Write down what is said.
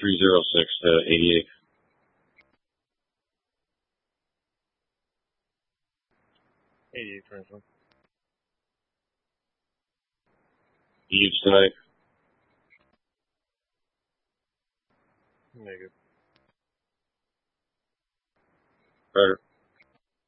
306 to 88. Transfer. Eves tonight. Negative. Carter.